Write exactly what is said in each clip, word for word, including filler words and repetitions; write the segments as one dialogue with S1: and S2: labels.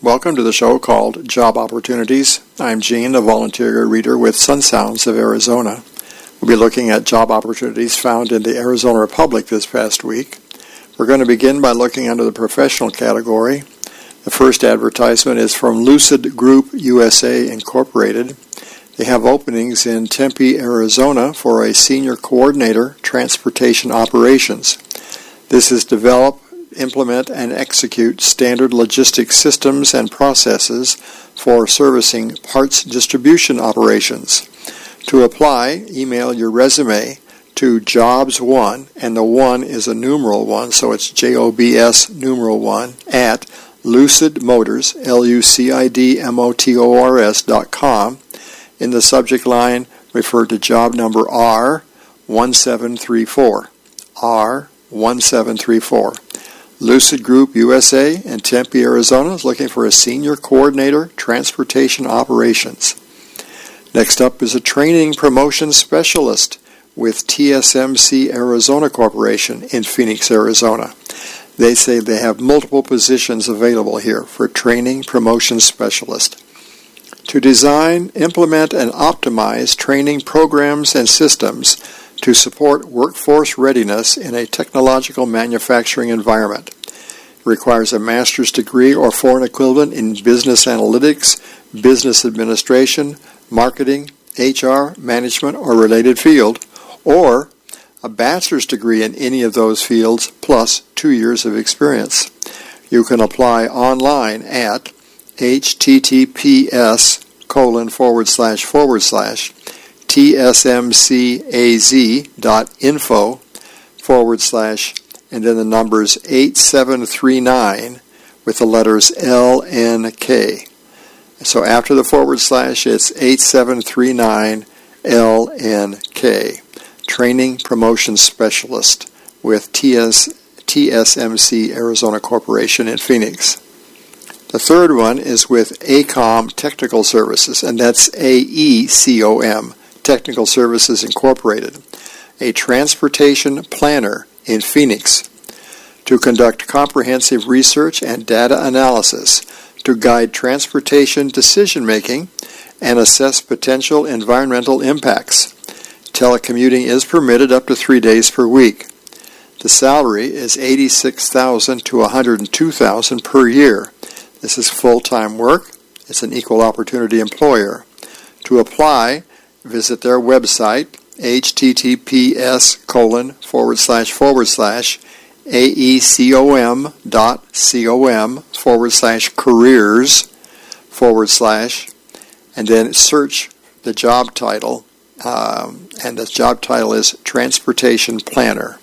S1: Welcome to the show called Job Opportunities. I'm Gene, a volunteer reader with Sun Sounds of Arizona. We'll be looking at job opportunities found in the Arizona Republic this past week. We're going to begin by looking under the professional category. The first advertisement is from Lucid Group U S A Incorporated. They have openings in Tempe, Arizona for a senior coordinator, transportation operations. This is develop, implement, and execute standard logistics systems and processes for servicing parts distribution operations. To apply, email your resume to jobs one, and the one is a numeral one, so it's J O B S numeral one, at Lucid Motors, L U C I D M O T O R S dot com. In the subject line, refer to job number R one seven three four. R one seven three four. Lucid Group U S A in Tempe, Arizona is looking for a senior coordinator, transportation operations. Next up is a training promotion specialist with T S M C Arizona Corporation in Phoenix, Arizona. They say they have multiple positions available here for training promotion specialist. To design, implement, and optimize training programs and systems to support workforce readiness in a technological manufacturing environment. It requires a master's degree or foreign equivalent in business analytics, business administration, marketing, H R, management, or related field, or a bachelor's degree in any of those fields plus two years of experience. You can apply online at https colon forward slash forward slash tsmcaz.info forward slash and then the numbers eight seven three nine with the letters L N K. So after the forward slash, it's eight seven three nine L N K. Training Promotion Specialist with T S, T S M C Arizona Corporation in Phoenix. The third one is with AECOM Technical Services, and that's A E C O M, Technical Services Incorporated, a transportation planner in Phoenix, to conduct comprehensive research and data analysis to guide transportation decision-making and assess potential environmental impacts. Telecommuting is permitted up to three days per week. The salary is eighty-six thousand dollars to one hundred two thousand dollars per year. This is full-time work. It's an equal opportunity employer. To apply, visit their website, https colon forward slash forward slash aecom dot com forward slash careers forward slash, and then search the job title, um, and the job title is Transportation Planner.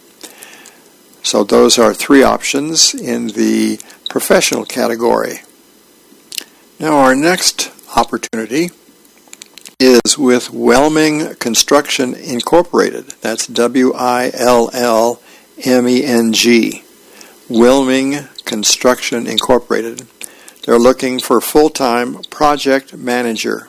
S1: So those are three options in the professional category. Now our next opportunity is with Willming Construction Incorporated. That's W I L L M E N G. Willming Construction Incorporated. They're looking for full-time project manager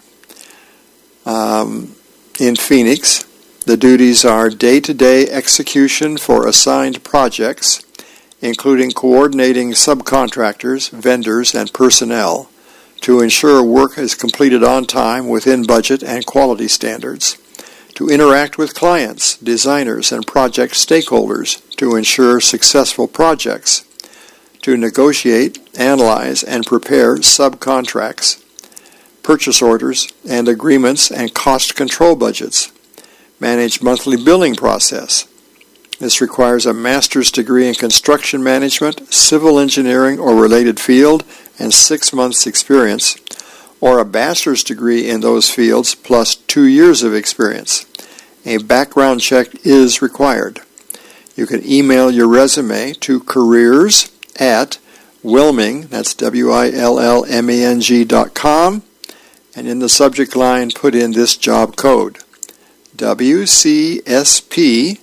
S1: um, in Phoenix. The duties are day-to-day execution for assigned projects, including coordinating subcontractors, vendors, and personnel to ensure work is completed on time within budget and quality standards, to interact with clients, designers, and project stakeholders to ensure successful projects, to negotiate, analyze, and prepare subcontracts, purchase orders, and agreements and cost control budgets, manage monthly billing process. This requires a master's degree in construction management, civil engineering, or related field, and six months experience, or a bachelor's degree in those fields plus two years of experience. A background check is required. You can email your resume to careers at Willming, that's W I L L M E N G dot com, and in the subject line put in this job code, W C S P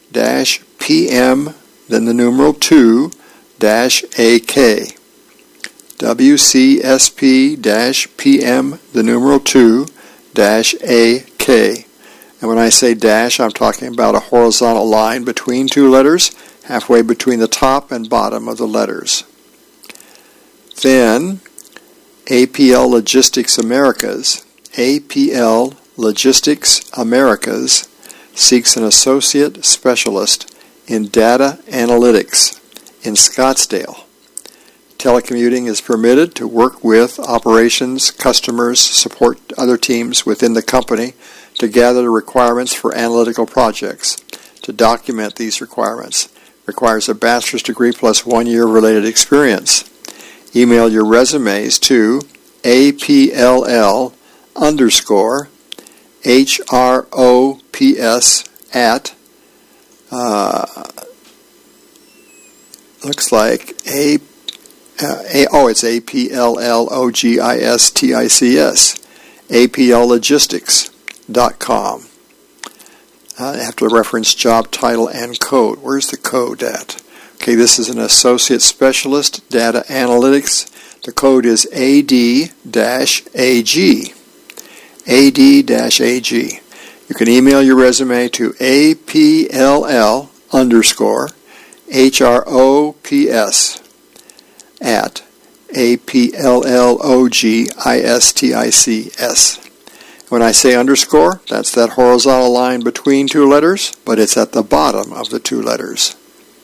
S1: P M, then the numeral two, dash A K. W C S P P M, the numeral two, dash A K. And when I say dash, I'm talking about a horizontal line between two letters, halfway between the top and bottom of the letters. Then A P L Logistics Americas, A P L Logistics Americas seeks an associate specialist in data analytics in Scottsdale. Telecommuting is permitted to work with operations, customers, support other teams within the company to gather the requirements for analytical projects. To document these requirements requires a bachelor's degree plus one year related experience. Email your resumes to A P L L underscore H R O P S at uh, looks like a, uh, a oh it's A P L L O G I S T I C S A P L logistics dot com. Uh, I have to reference job title and code. Where's the code at? Okay, this is an associate specialist data analytics. The code is A D A G. A D A G. You can email your resume to A P L L underscore H R O P S at A P L L O G I S T I C S. When I say underscore, that's that horizontal line between two letters, but it's at the bottom of the two letters.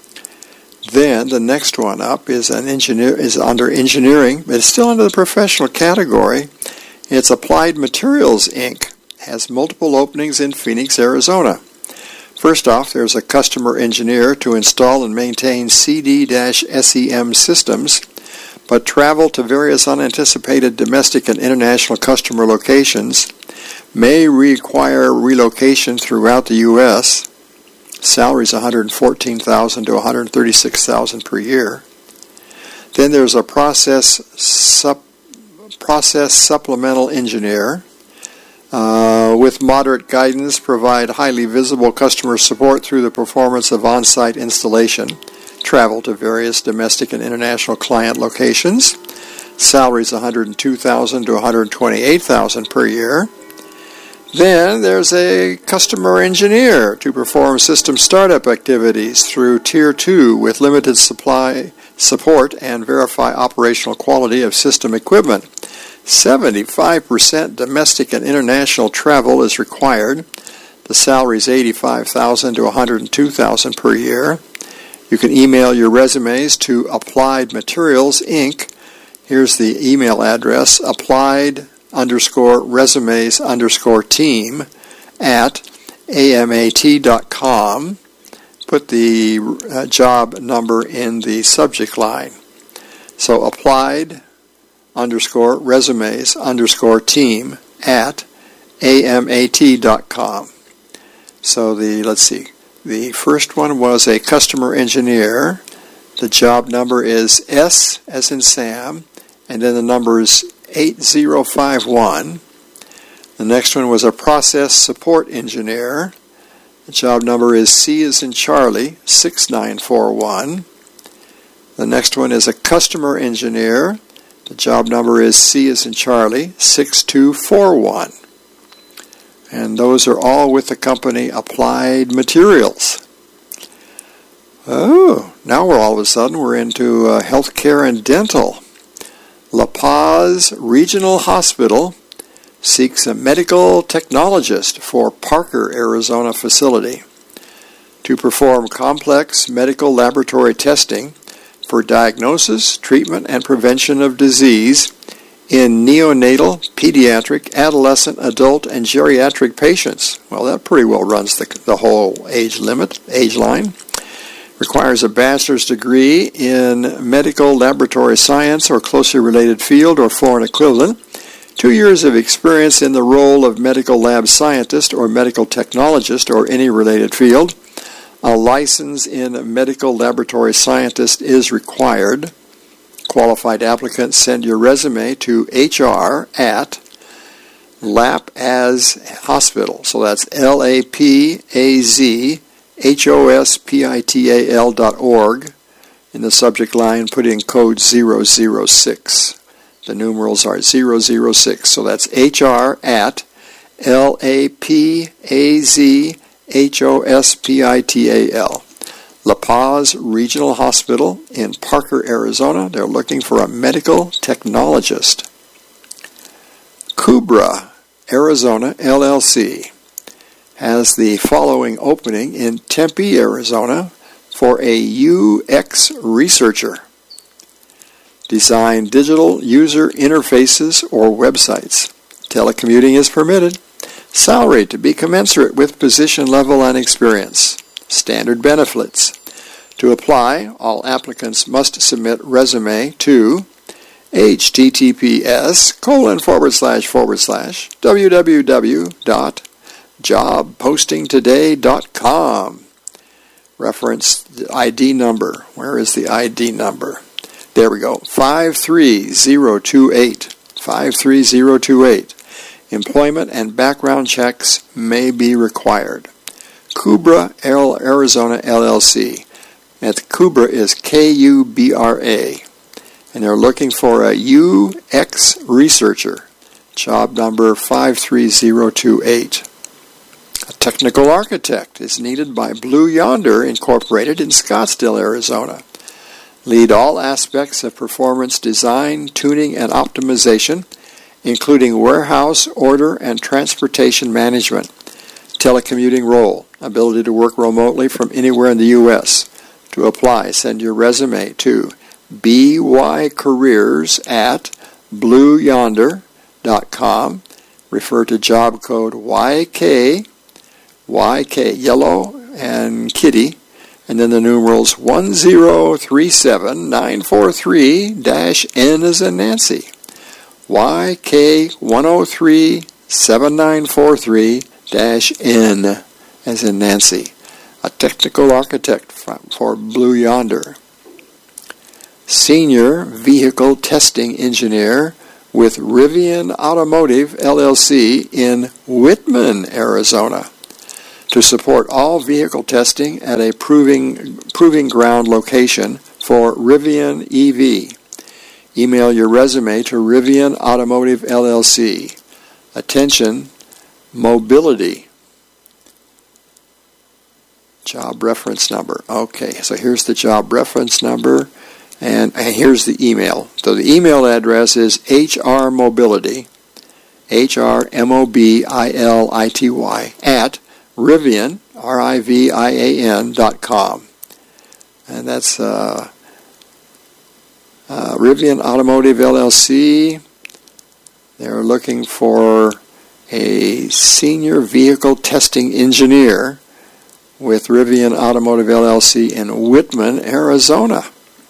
S1: Then the next one up is an engineer is under engineering, but it's still under the professional category. It's Applied Materials, Incorporated. Has multiple openings in Phoenix, Arizona. First off, there's a customer engineer to install and maintain C D S E M systems, but travel to various unanticipated domestic and international customer locations, may require relocation throughout the U S Salary is one hundred fourteen thousand dollars to one hundred thirty-six thousand dollars per year. Then there's a process sup, process supplemental engineer. Uh, with moderate guidance, provide highly visible customer support through the performance of on-site installation. Travel to various domestic and international client locations. Salary is one hundred two thousand dollars to one hundred twenty-eight thousand dollars per year. Then there's a customer engineer to perform system startup activities through Tier two with limited supply support and verify operational quality of system equipment. seventy-five percent domestic and international travel is required. The salary is eighty-five thousand dollars to one hundred two thousand dollars per year. You can email your resumes to Applied Materials, Incorporated. Here's the email address, applied underscore resumes underscore team at A M A T dot com. Put the uh, job number in the subject line. So applied underscore resumes underscore team at A M A T dot com. So the, let's see, the first one was a customer engineer. The job number is S as in Sam, and then the number is eight zero five one. The next one was a process support engineer. The job number is C as in Charlie, six nine four one. The next one is a customer engineer. The job number is C as in Charlie, six two four one. And those are all with the company Applied Materials. Oh, now we're all of a sudden we're into uh, healthcare and dental. La Paz Regional Hospital seeks a medical technologist for Parker, Arizona facility to perform complex medical laboratory testing for diagnosis, treatment, and prevention of disease in neonatal, pediatric, adolescent, adult, and geriatric patients. Well, that pretty well runs the, the whole age limit, age line. Requires a bachelor's degree in medical laboratory science or closely related field or foreign equivalent, two years of experience in the role of medical lab scientist or medical technologist or any related field. A license in medical laboratory scientist is required. Qualified applicants send your resume to H R at Lapaz Hospital. So that's L A P A Z H O S P I T A L dot org. In the subject line, put in code zero zero six. The numerals are zero zero six. So that's H R at L A P A Z H O S P I T A L. La Paz Regional Hospital in Parker, Arizona. They're looking for a medical technologist. Cubra, Arizona, L L C has the following opening in Tempe, Arizona for a U X researcher. Design digital user interfaces or websites. Telecommuting is permitted. Salary to be commensurate with position level and experience. Standard benefits. To apply, all applicants must submit resume to https colon forward slash forward slash www dot job posting today dot com. Reference the I D number. Where is the I D number? There we go. five three zero two eight. five three zero two eight. Employment and background checks may be required. Cubra Arizona L L C. And Cubra is K U B R A. And they're looking for a U X researcher. Job number five three zero two eight. A technical architect is needed by Blue Yonder Incorporated in Scottsdale, Arizona. Lead all aspects of performance design, tuning, and optimization, including warehouse, order, and transportation management. Telecommuting role. Ability to work remotely from anywhere in the U S To apply, send your resume to bycareers at blue yonder dot com. Refer to job code Y K, Y K, yellow and kitty, and then the numerals one zero three seven nine four three N as in Nancy. Y K one zero three seven nine four three N as in Nancy. A technical architect for Blue Yonder. Senior Vehicle Testing Engineer with Rivian Automotive L L C in Whitman, Arizona, to support all vehicle testing at a proving, proving ground location for Rivian E V. Email your resume to Rivian Automotive L L C. Attention, mobility. Job reference number. Okay, so here's the job reference number, and here's the email. So the email address is hrmobility, H R M O B I L I T Y, at Rivian, R I V I A N, dot com. And that's uh, uh, Rivian Automotive L L C. They're looking for a senior vehicle testing engineer with Rivian Automotive L L C in Whitman, Arizona.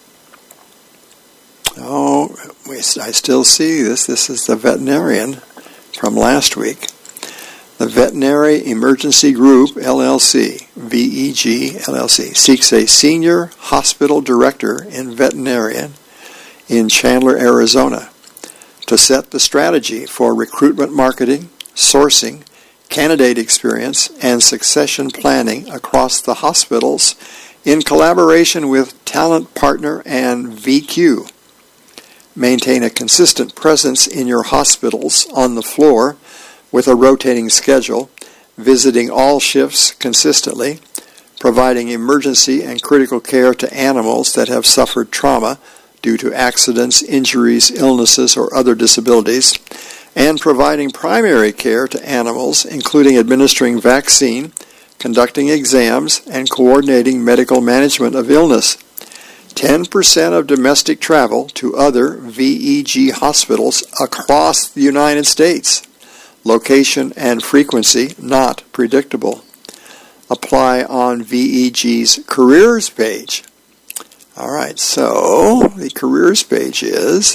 S1: Oh, we, I still see this. This is the veterinarian from last week. The Veterinary Emergency Group, L L C, V E G, L L C, seeks a senior hospital director in veterinarian in Chandler, Arizona, to set the strategy for recruitment marketing, sourcing, candidate experience, and succession planning across the hospitals in collaboration with Talent Partner and V Q. Maintain a consistent presence in your hospitals on the floor with a rotating schedule, visiting all shifts consistently, providing emergency and critical care to animals that have suffered trauma due to accidents, injuries, illnesses, or other disabilities, and providing primary care to animals, including administering vaccine, conducting exams, and coordinating medical management of illness. ten percent of domestic travel to other V E G hospitals across the United States. Location and frequency not predictable. Apply on V E G's careers page. All right, so the careers page is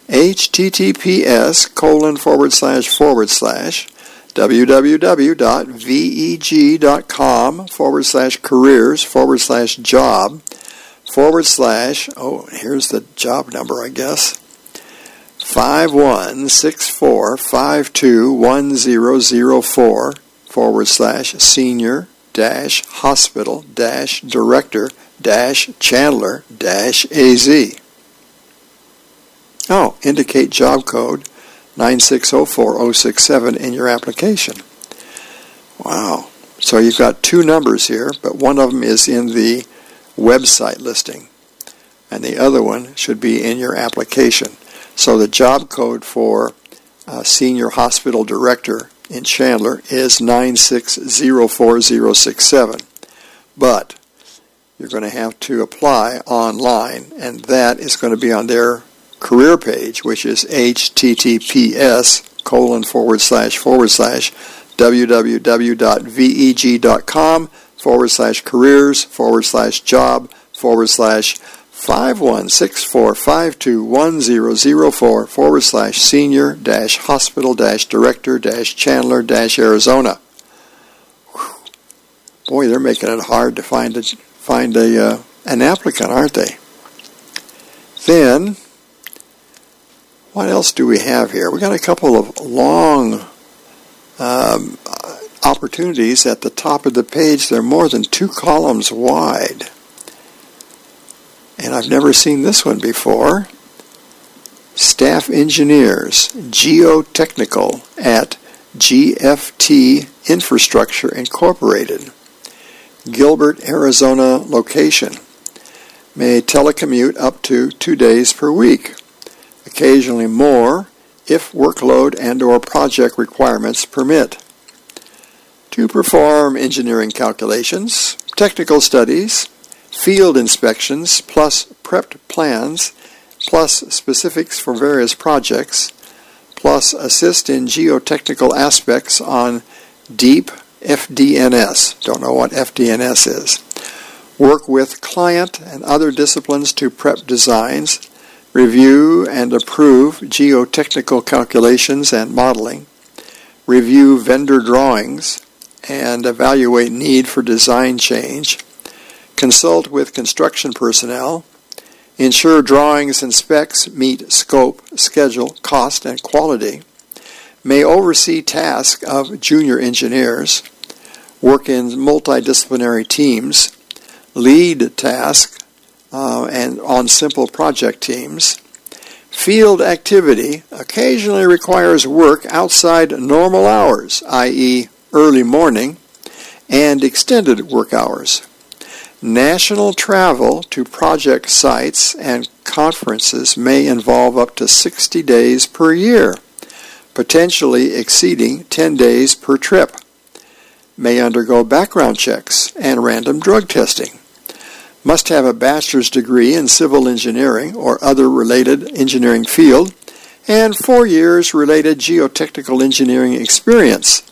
S1: https colon forward slash forward slash www.veg.com forward slash careers forward slash job forward slash, oh, here's the job number, I guess, five one six four five two one zero zero four forward slash senior dash hospital dash director dash Chandler dash A Z. Oh, indicate job code nine six zero four zero six seven in your application. Wow. So you've got two numbers here, but one of them is in the website listing, and the other one should be in your application. So the job code for uh, Senior Hospital Director in Chandler is nine six zero four zero six seven. But you're going to have to apply online, and that is going to be on their career page, which is https colon forward slash forward slash www.veg.com forward slash careers forward slash job forward slash five one six four five two one zero zero four forward slash senior dash hospital dash director dash Chandler dash Arizona. Whew. Boy, they're making it hard to find a find a uh, an applicant, aren't they? Then, what else do we have here? We got a couple of long um, opportunities at the top of the page. They're more than two columns wide. And I've never seen this one before. Staff engineers, geotechnical at G F T Infrastructure Incorporated. Gilbert, Arizona location. May telecommute up to two days per week. Occasionally more if workload and or project requirements permit. To perform engineering calculations, technical studies, field inspections, plus prepped plans, plus specifics for various projects, plus assist in geotechnical aspects on deep F D N S. Don't know what F D N S is. Work with client and other disciplines to prep designs, review and approve geotechnical calculations and modeling, review vendor drawings, and evaluate need for design change, consult with construction personnel, ensure drawings and specs meet scope, schedule, cost, and quality, may oversee tasks of junior engineers, work in multidisciplinary teams, lead tasks uh, and on simple project teams. Field activity occasionally requires work outside normal hours, that is early morning, and extended work hours. National travel to project sites and conferences may involve up to sixty days per year, potentially exceeding ten days per trip. May undergo background checks and random drug testing. Must have a bachelor's degree in civil engineering or other related engineering field, and four years related geotechnical engineering experience.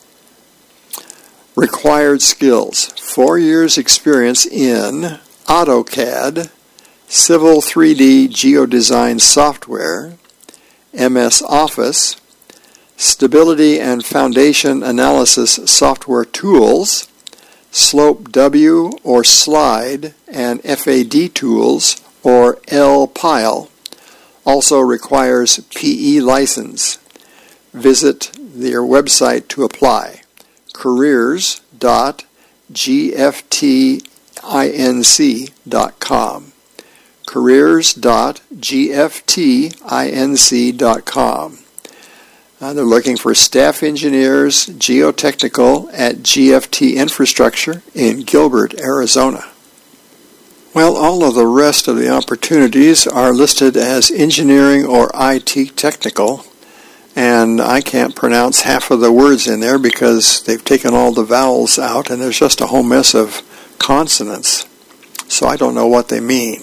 S1: Required skills: four years experience in AutoCAD, Civil three D Geodesign software, M S Office, Stability and Foundation Analysis software tools, Slope W or Slide and F A D tools or L Pile. Also requires P E license. Visit their website to apply. careers dot g f t inc dot com. careers dot g f t inc dot com. Uh, they're looking for staff engineers, geotechnical at G F T Infrastructure in Gilbert, Arizona. Well, all of the rest of the opportunities are listed as engineering or I T technical, and I can't pronounce half of the words in there because they've taken all the vowels out and there's just a whole mess of consonants. So I don't know what they mean.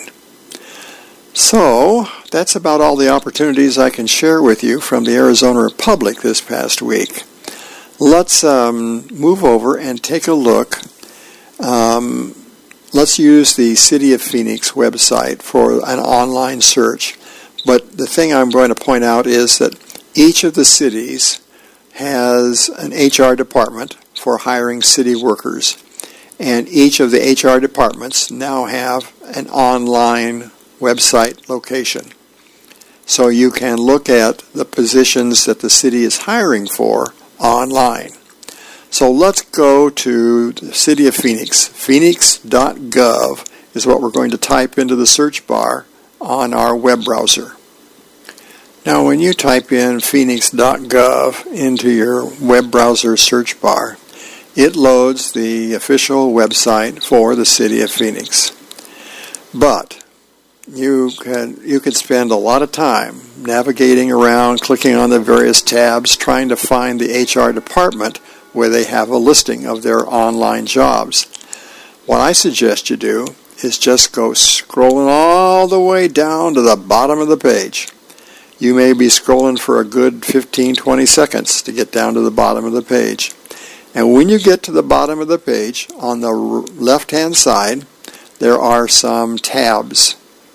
S1: So that's about all the opportunities I can share with you from the Arizona Republic this past week. Let's um, move over and take a look. Um, let's use the City of Phoenix website for an online search. But the thing I'm going to point out is that each of the cities has an H R department for hiring city workers, and each of the H R departments now have an online website location. So you can look at the positions that the city is hiring for online. So let's go to the City of Phoenix. phoenix dot gov is what we're going to type into the search bar on our web browser. Now when you type in phoenix dot gov into your web browser search bar, it loads the official website for the City of Phoenix. But you can you could spend a lot of time navigating around, clicking on the various tabs, trying to find the H R department where they have a listing of their online jobs. What I suggest you do is just go scrolling all the way down to the bottom of the page. You may be scrolling for a good fifteen, twenty seconds to get down to the bottom of the page. And when you get to the bottom of the page, on the left-hand side, there are some tabs.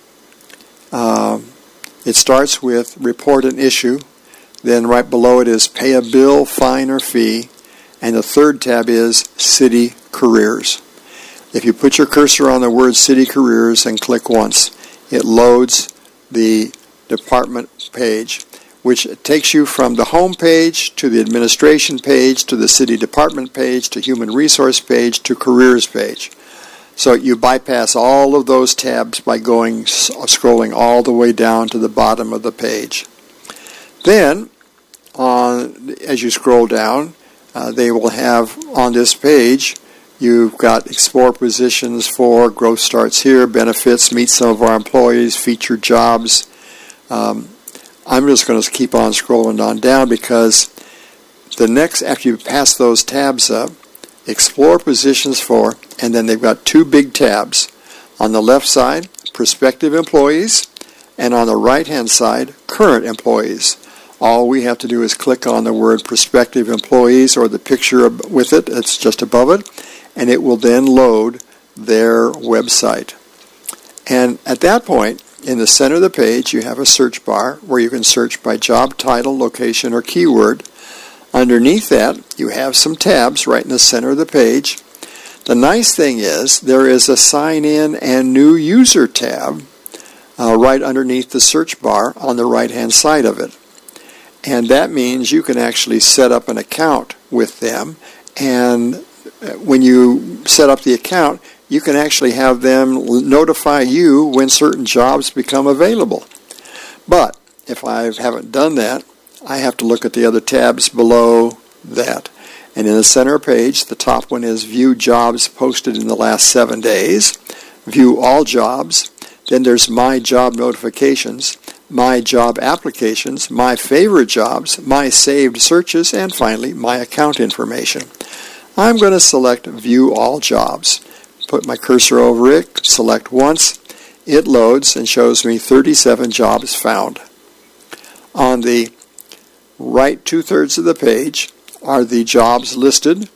S1: Uh, it starts with Report an Issue. Then right below it is Pay a Bill, Fine, or Fee. And the third tab is City Careers. If you put your cursor on the word City Careers and click once, it loads the department page, which takes you from the home page to the administration page to the city department page to human resource page to careers page. So you bypass all of those tabs by going scrolling all the way down to the bottom of the page. Then, on, as you scroll down, uh, they will have on this page, you've got explore positions for, growth starts here, benefits, meet some of our employees, featured jobs. Um, I'm just going to keep on scrolling on down because the next, after you pass those tabs up, explore positions for, and then they've got two big tabs. On the left side, prospective employees, and on the right-hand side, current employees. All we have to do is click on the word prospective employees or the picture with it, it's just above it, and it will then load their website. And at that point, in the center of the page, you have a search bar where you can search by job title, location, or keyword. Underneath that, you have some tabs right in the center of the page. The nice thing is there is a Sign In and New User tab uh, right underneath the search bar on the right-hand side of it. And that means you can actually set up an account with them, and when you set up the account, you can actually have them notify you when certain jobs become available. But if I haven't done that, I have to look at the other tabs below that. And in the center page, the top one is View Jobs Posted in the Last Seven Days, View All Jobs, then there's My Job Notifications, My Job Applications, My Favorite Jobs, My Saved Searches, and finally, My Account Information. I'm going to select View All Jobs. Put my cursor over it, select once, it loads and shows me thirty-seven jobs found. On the right two-thirds of the page are the jobs listed.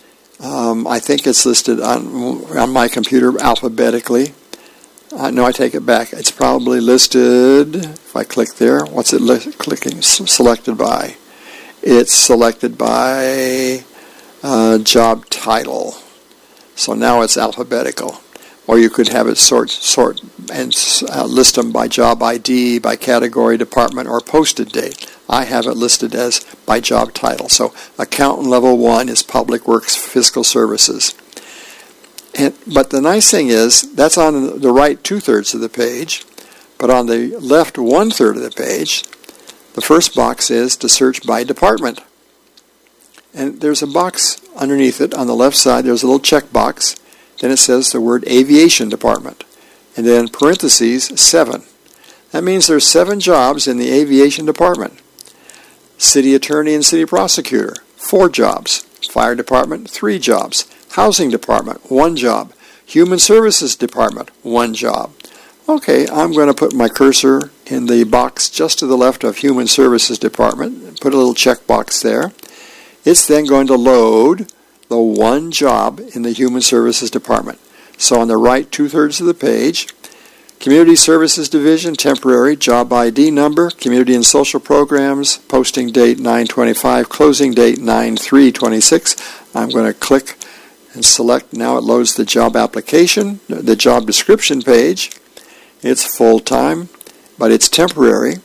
S1: Um, I think it's listed on, on my computer alphabetically. Uh, no, I take it back. It's probably listed, if I click there, what's it li- clicking, S- selected by? It's selected by uh, job title. So now it's alphabetical. Or you could have it sort sort and uh, list them by job I D, by category, department, or posted date. I have it listed as by job title. So accountant level one is Public Works Fiscal Services. And, but the nice thing is, that's on the right two-thirds of the page, but on the left one-third of the page, the first box is to search by department. And there's a box underneath it. On the left side, there's a little check box. Then it says the word Aviation Department. And then parentheses, seven. That means there's seven jobs in the Aviation Department. City Attorney and City Prosecutor, four jobs. Fire Department, three jobs. Housing Department, one job. Human Services Department, one job. Okay, I'm going to put my cursor in the box just to the left of Human Services Department. Put a little check box there. It's then going to load the one job in the Human Services Department. So on the right two-thirds of the page, Community Services Division, temporary, job I D number, Community and Social Programs, posting date nine twenty-five, closing date nine three twenty-six. I'm going to click and select. Now it loads the job application, the job description page. It's full-time, but it's temporary.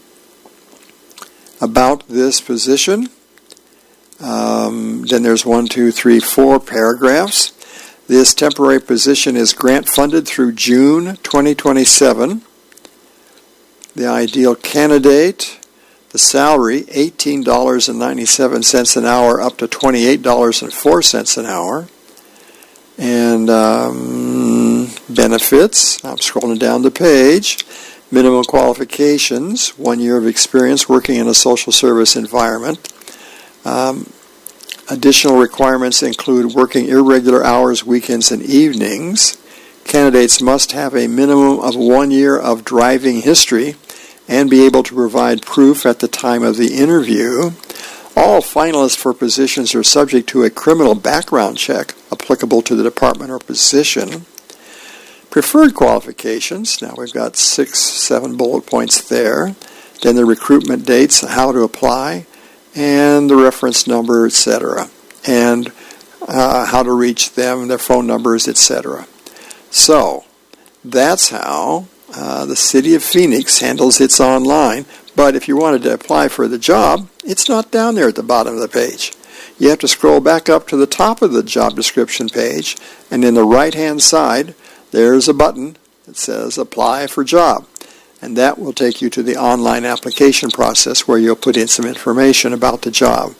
S1: About this position. Um, then there's one, two, three, four paragraphs. This temporary position is grant funded through June twenty twenty-seven. The ideal candidate, the salary, eighteen dollars and ninety-seven cents an hour up to twenty-eight dollars and four cents an hour. And um, benefits. I'm scrolling down the page. Minimum qualifications, one year of experience working in a social service environment. Um, additional requirements include working irregular hours, weekends, and evenings. Candidates must have a minimum of one year of driving history and be able to provide proof at the time of the interview. All finalists for positions are subject to a criminal background check applicable to the department or position. Preferred qualifications, now we've got six, seven bullet points there. Then the recruitment dates, how to apply, and the reference number, et cetera. And uh, how to reach them, their phone numbers, et cetera. So, that's how uh, the City of Phoenix handles its online. But if you wanted to apply for the job, it's not down there at the bottom of the page. You have to scroll back up to the top of the job description page, and in the right-hand side, there's a button that says Apply for Job. And that will take you to the online application process where you'll put in some information about the job.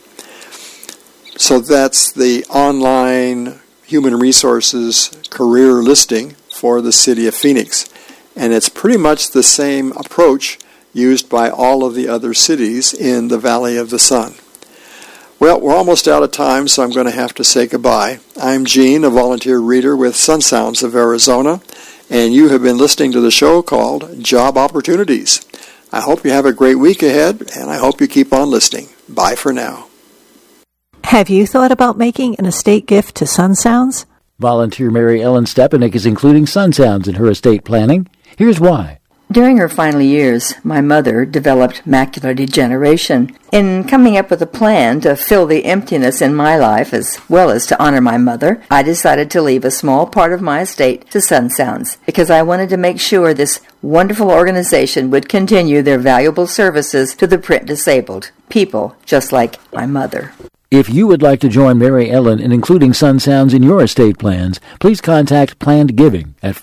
S1: So that's the online human resources career listing for the City of Phoenix. And it's pretty much the same approach used by all of the other cities in the Valley of the Sun. Well, we're almost out of time, so I'm going to have to say goodbye. I'm Gene, a volunteer reader with Sun Sounds of Arizona, and you have been listening to the show called Job Opportunities. I hope you have a great week ahead, and I hope you keep on listening. Bye for now.
S2: Have you thought about making an estate gift to Sun Sounds?
S3: Volunteer Mary Ellen Stepanek is including Sun Sounds in her estate planning. Here's why.
S4: During her final years, my mother developed macular degeneration. In coming up with a plan to fill the emptiness in my life as well as to honor my mother, I decided to leave a small part of my estate to Sun Sounds because I wanted to make sure this wonderful organization would continue their valuable services to the print disabled, people just like my mother.
S3: If you would like to join Mary Ellen in including Sun Sounds in your estate plans, please contact Planned Giving at